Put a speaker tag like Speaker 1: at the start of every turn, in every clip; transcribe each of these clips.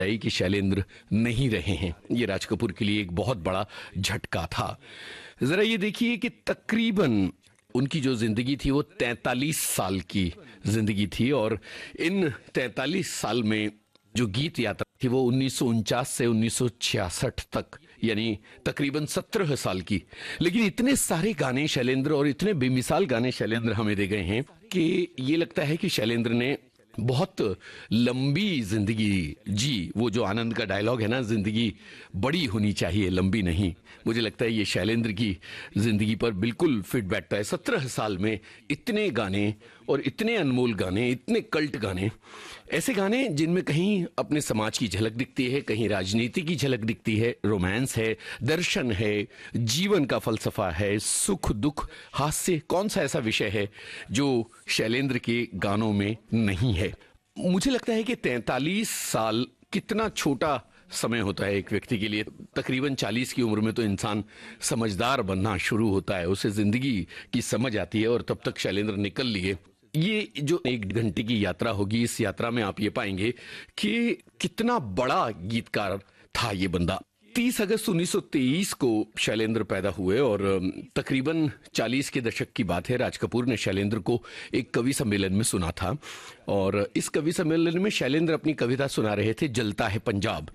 Speaker 1: आई कि शैलेंद्र नहीं रहे हैं। ये राज कपूर के लिए एक बहुत बड़ा झटका था। जरा ये देखिए कि तकरीबन उनकी जो जिंदगी थी वो 43 साल की जिंदगी थी, और इन 43 साल में जो गीत यात्रा थी वो 1949 से 1966 तक, यानी तकरीबन 17 साल की। लेकिन इतने सारे गाने शैलेंद्र और इतने बेमिसाल गाने शैलेंद्र हमें दे गए हैं कि ये लगता है कि शैलेंद्र ने बहुत लंबी जिंदगी जी। वो जो आनंद का डायलॉग है ना, जिंदगी बड़ी होनी चाहिए लंबी नहीं, मुझे लगता है ये शैलेंद्र की जिंदगी पर बिल्कुल फिट बैठता है। 17 साल में इतने गाने और इतने अनमोल गाने, इतने कल्ट गाने, ऐसे गाने जिनमें कहीं अपने समाज की झलक दिखती है, कहीं राजनीति की झलक दिखती है, रोमांस है, दर्शन है, जीवन का फलसफा है, सुख दुख हास्य, कौन सा ऐसा विषय है जो शैलेंद्र के गानों में नहीं है। मुझे लगता है कि 43 साल कितना छोटा समय होता है एक व्यक्ति के लिए। तकरीबन 40 की उम्र में तो इंसान समझदार बनना शुरू होता है, उसे जिंदगी की समझ आती है, और तब तक शैलेंद्र निकल लिए। ये जो 1 घंटे की यात्रा होगी, इस यात्रा में आप ये पाएंगे कि कितना बड़ा गीतकार था ये बंदा। 30 अगस्त 1923 को शैलेंद्र पैदा हुए, और तकरीबन 40 के दशक की बात है। राज कपूर ने शैलेंद्र को एक कवि सम्मेलन में सुना था, और इस कवि सम्मेलन में शैलेंद्र अपनी कविता सुना रहे थे, जलता है पंजाब।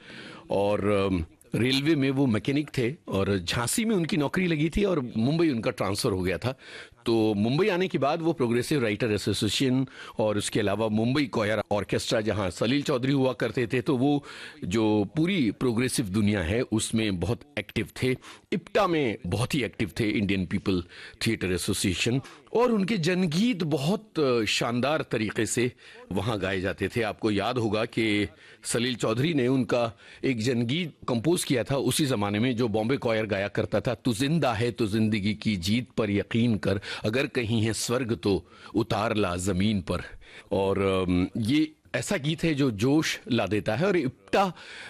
Speaker 1: और रेलवे में वो मैकेनिक थे, और झांसी में उनकी नौकरी लगी थी, और मुंबई उनका ट्रांसफर हो गया था। तो मुंबई आने के बाद वो प्रोग्रेसिव राइटर एसोसिएशन और उसके अलावा मुंबई कोयर ऑर्केस्ट्रा, जहां सलील चौधरी हुआ करते थे, तो वो जो पूरी प्रोग्रेसिव दुनिया है उसमें बहुत एक्टिव थे। इप्टा में बहुत ही एक्टिव थे, इंडियन पीपल थिएटर एसोसिएशन, और उनके जनगीत बहुत शानदार तरीके से वहां गाए जाते थे। आपको याद होगा कि सलील चौधरी ने उनका एक जनगीत कंपोज किया था उसी जमाने में, जो बॉम्बे कोयर गाया करता था, तू जिंदा है तो जिंदगी की जीत पर यकीन कर, अगर कहीं है स्वर्ग तो उतार ला जमीन पर। और ये ऐसा गीत है जो जोश ला देता है, और इप्टा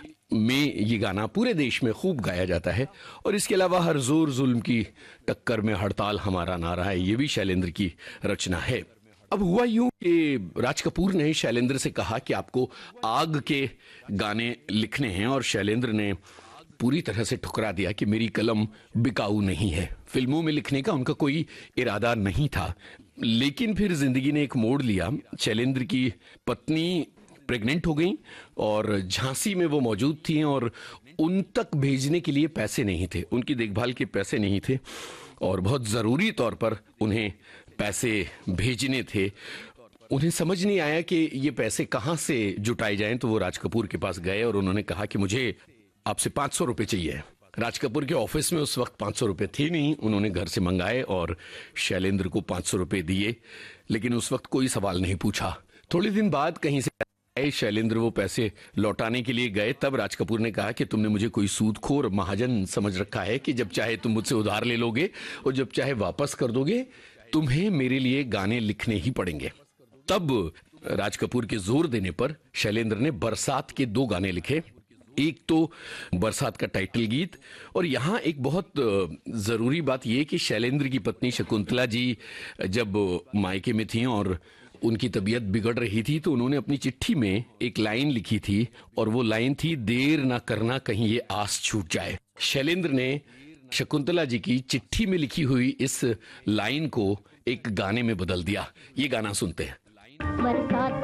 Speaker 1: में ये गाना पूरे देश में खूब गाया जाता है। और इसके अलावा हर जोर जुल्म की टक्कर में हड़ताल हमारा नारा है, ये भी शैलेंद्र की रचना है। अब हुआ यूं कि राज कपूर ने शैलेंद्र से कहा कि आपको आग के गाने लिखने हैं, और शैलेंद्र ने पूरी तरह से ठुकरा दिया कि मेरी कलम बिकाऊ नहीं है। फिल्मों में लिखने का उनका कोई इरादा नहीं था। लेकिन फिर जिंदगी ने एक मोड़ लिया। शैलेंद्र की पत्नी प्रेग्नेंट हो गई, और झांसी में वो मौजूद थी, और उन तक भेजने के लिए पैसे नहीं थे, उनकी देखभाल के पैसे नहीं थे, और बहुत ज़रूरी तौर पर उन्हें पैसे भेजने थे। उन्हें समझ नहीं आया कि ये पैसे कहाँ से जुटाए जाएं, तो वो राज कपूर के पास गए और उन्होंने कहा कि मुझे आपसे 500 रुपये चाहिए। राज कपूर के ऑफिस में उस वक्त 500 रुपये थे नहीं, उन्होंने घर से मंगाए और शैलेंद्र को 500 रुपये दिए, लेकिन उस वक्त कोई सवाल नहीं पूछा। थोड़े दिन बाद कहीं से शैलेंद्र वो पैसे लौटाने के लिए गए, तब राज कपूर ने कहा कि तुमने मुझे कोई सूदखोर महाजन समझ रखा है कि जब चाहे तुम मुझसे उधार ले लोगे और जब चाहे वापस कर दोगे, तुम्हें मेरे लिए गाने लिखने ही पड़ेंगे। तब राज कपूर के जोर देने पर शैलेंद्र ने बरसात के 2 गाने लिखे। एक तो बरसात का टाइटल गीत, और यहाँ एक बहुत जरूरी बात यह कि शैलेंद्र की पत्नी शकुंतला जी जब मायके में थी और उनकी तबीयत बिगड़ रही थी, तो उन्होंने अपनी चिट्ठी में एक लाइन लिखी थी, और वो लाइन थी, देर ना करना कहीं ये आस छूट जाए। शैलेंद्र ने शकुंतला जी की चिट्ठी में लिखी हुई इस लाइन को एक गाने में बदल दिया। ये गाना सुनते हैं।